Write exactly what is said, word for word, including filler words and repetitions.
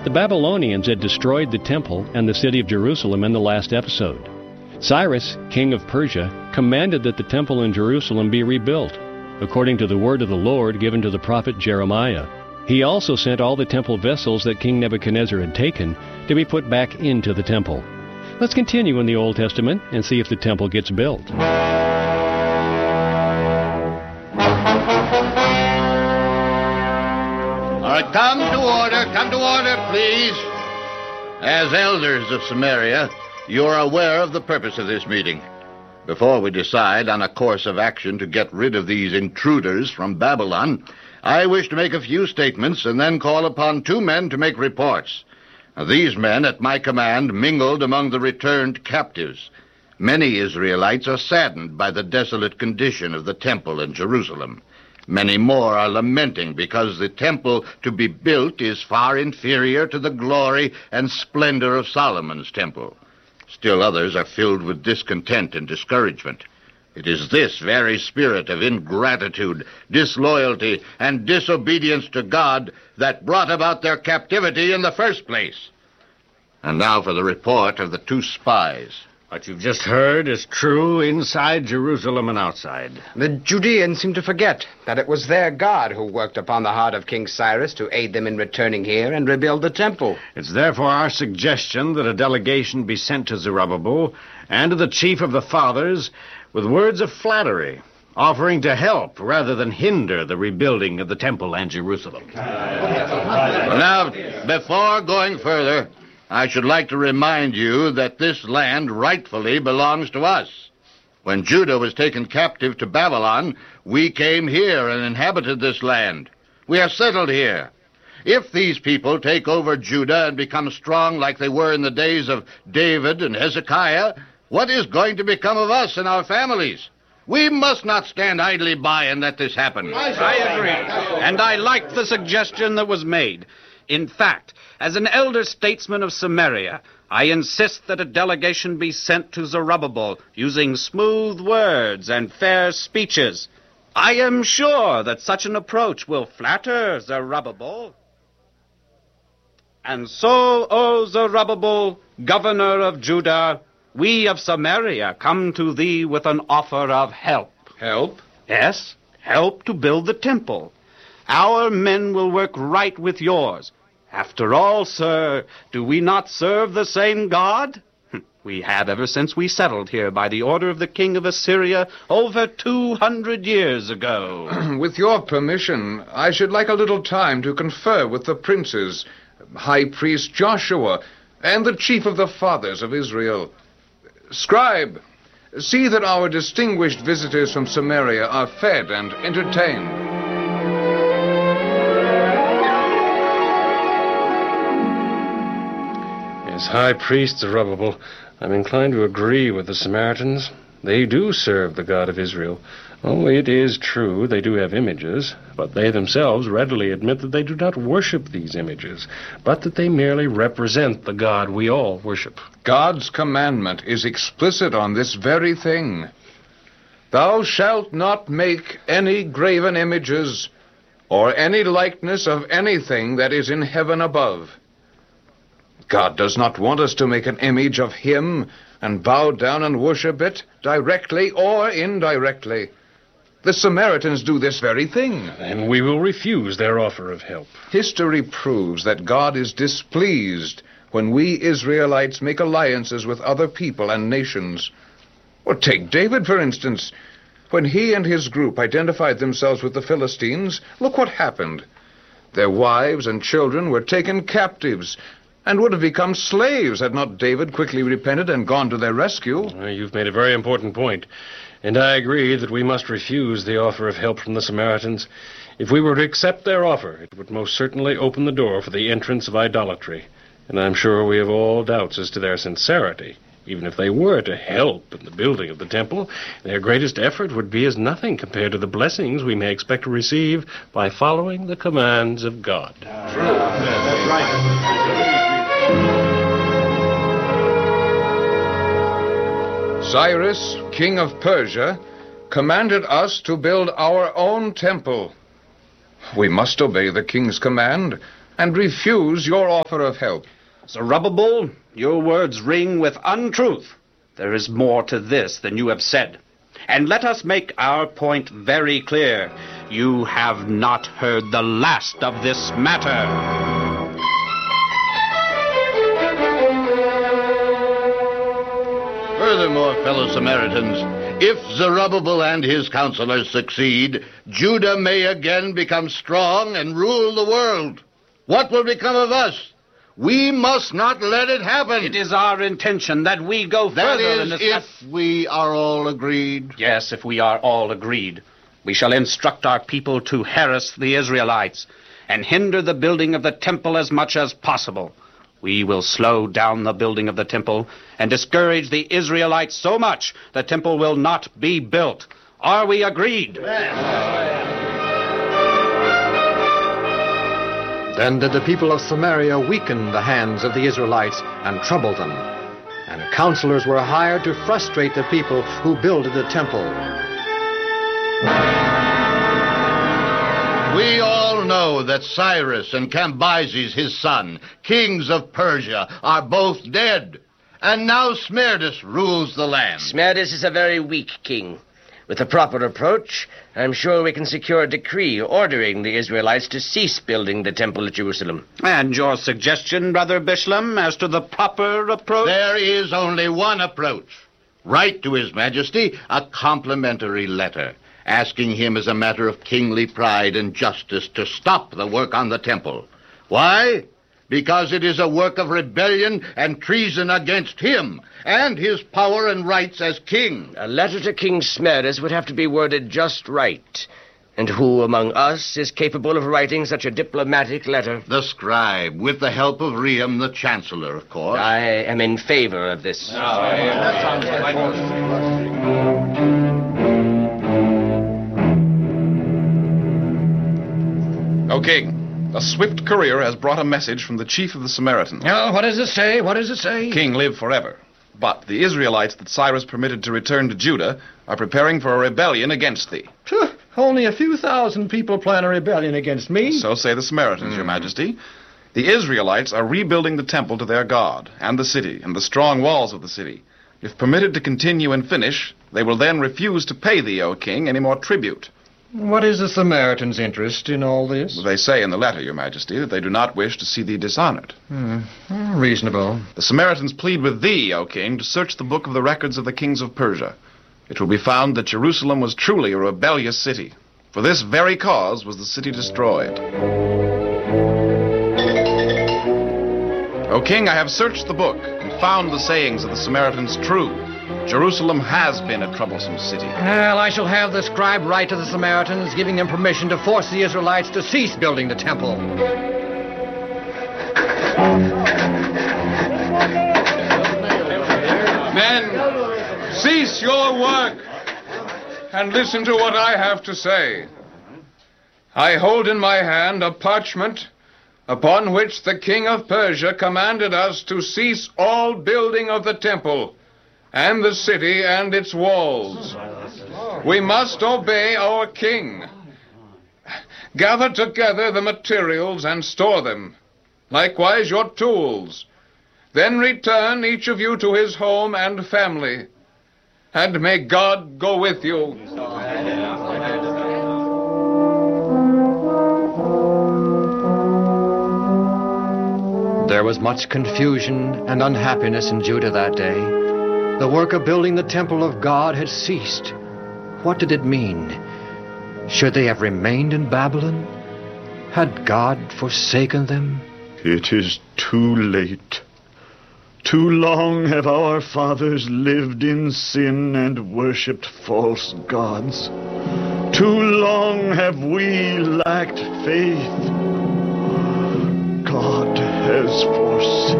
The Babylonians had destroyed the temple and the city of Jerusalem in the last episode. Cyrus, king of Persia, commanded that the temple in Jerusalem be rebuilt, according to the word of the Lord given to the prophet Jeremiah. He also sent all the temple vessels that King Nebuchadnezzar had taken to be put back into the temple. Let's continue in the Old Testament and see if the temple gets built. All right, come to order, come to order, please. As elders of Samaria, you are aware of the purpose of this meeting. Before we decide on a course of action to get rid of these intruders from Babylon, I wish to make a few statements and then call upon two men to make reports. Now, these men, at my command, mingled among the returned captives. Many Israelites are saddened by the desolate condition of the temple in Jerusalem. Many more are lamenting because the temple to be built is far inferior to the glory and splendor of Solomon's temple. Still others are filled with discontent and discouragement. It is this very spirit of ingratitude, disloyalty, and disobedience to God that brought about their captivity in the first place. And now for the report of the two spies. What you've just heard is true inside Jerusalem and outside. The Judeans seem to forget that it was their God who worked upon the heart of King Cyrus to aid them in returning here and rebuild the temple. It's therefore our suggestion that a delegation be sent to Zerubbabel and to the chief of the fathers with words of flattery, offering to help rather than hinder the rebuilding of the temple and Jerusalem. Now, before going further, I should like to remind you that this land rightfully belongs to us. When Judah was taken captive to Babylon, we came here and inhabited this land. We are settled here. If these people take over Judah and become strong like they were in the days of David and Hezekiah, what is going to become of us and our families? We must not stand idly by and let this happen. I agree. And I like the suggestion that was made. In fact, as an elder statesman of Samaria, I insist that a delegation be sent to Zerubbabel using smooth words and fair speeches. I am sure that such an approach will flatter Zerubbabel. And so, O Zerubbabel, governor of Judah, we of Samaria come to thee with an offer of help. Help? Yes, help to build the temple. Our men will work right with yours. After all, sir, do we not serve the same God? We have ever since we settled here by the order of the king of Assyria over two hundred years ago. With your permission, I should like a little time to confer with the princes, High Priest Joshua, and the chief of the fathers of Israel. Scribe, see that our distinguished visitors from Samaria are fed and entertained. As High Priest Zerubbabel, I'm inclined to agree with the Samaritans. They do serve the God of Israel. Oh, it is true they do have images, but they themselves readily admit that they do not worship these images, but that they merely represent the God we all worship. God's commandment is explicit on this very thing. Thou shalt not make any graven images or any likeness of anything that is in heaven above. God does not want us to make an image of him and bow down and worship it directly or indirectly. The Samaritans do this very thing. And we will refuse their offer of help. History proves that God is displeased when we Israelites make alliances with other people and nations. Well, take David, for instance. When he and his group identified themselves with the Philistines, look what happened. Their wives and children were taken captives and would have become slaves had not David quickly repented and gone to their rescue. Uh, you've made a very important point, and I agree that we must refuse the offer of help from the Samaritans. If we were to accept their offer, it would most certainly open the door for the entrance of idolatry, and I'm sure we have all doubts as to their sincerity. Even if they were to help in the building of the temple, their greatest effort would be as nothing compared to the blessings we may expect to receive by following the commands of God. True. That's right. Cyrus, king of Persia, commanded us to build our own temple. We must obey the king's command, and refuse your offer of help. Zerubbabel, your words ring with untruth. There is more to this than you have said. And let us make our point very clear. You have not heard the last of this matter. Furthermore, fellow Samaritans, if Zerubbabel and his counselors succeed, Judah may again become strong and rule the world. What will become of us? We must not let it happen. It is our intention that we go That further in is, this... if we are all agreed. Yes, if we are all agreed. We shall instruct our people to harass the Israelites and hinder the building of the temple as much as possible. We will slow down the building of the temple and discourage the Israelites so much the temple will not be built. Are we agreed? Then did the people of Samaria weaken the hands of the Israelites and trouble them. And counselors were hired to frustrate the people who builded the temple. We all know that Cyrus and Cambyses, his son, kings of Persia, are both dead. And now Smerdis rules the land. Smerdis is a very weak king. With a proper approach, I'm sure we can secure a decree ordering the Israelites to cease building the temple at Jerusalem. And your suggestion, Brother Bishlam, as to the proper approach? There is only one approach. Write to His Majesty a complimentary letter, asking him as a matter of kingly pride and justice to stop the work on the temple. Why? Because it is a work of rebellion and treason against him and his power and rights as king. A letter to King Smerdis would have to be worded just right. And who among us is capable of writing such a diplomatic letter? The scribe, with the help of Rehum, the chancellor, of course. I am in favor of this. O king, a swift courier has brought a message from the chief of the Samaritans. Oh, what does it say? What does it say? King, live forever. But the Israelites that Cyrus permitted to return to Judah are preparing for a rebellion against thee. Phew, only a few thousand people plan a rebellion against me. So say the Samaritans, mm. Your Majesty. The Israelites are rebuilding the temple to their God, and the city, and the strong walls of the city. If permitted to continue and finish, they will then refuse to pay thee, O king, any more tribute. What is the Samaritans' interest in all this? They say in the letter, Your Majesty, that they do not wish to see thee dishonored. Hmm. Reasonable. The Samaritans plead with thee, O king, to search the book of the records of the kings of Persia. It will be found that Jerusalem was truly a rebellious city. For this very cause was the city destroyed. O king, I have searched the book and found the sayings of the Samaritans true. Jerusalem has been a troublesome city. Well, I shall have the scribe write to the Samaritans, giving them permission to force the Israelites to cease building the temple. Men, cease your work and listen to what I have to say. I hold in my hand a parchment upon which the king of Persia commanded us to cease all building of the temple and the city and its walls. We must obey our king. Gather together the materials and store them, likewise your tools. Then return each of you to his home and family, and may God go with you. There was much confusion and unhappiness in Judah that day. The work of building the temple of God had ceased. What did it mean? Should they have remained in Babylon? Had God forsaken them? It is too late. Too long have our fathers lived in sin and worshipped false gods. Too long have we lacked faith. God has forsaken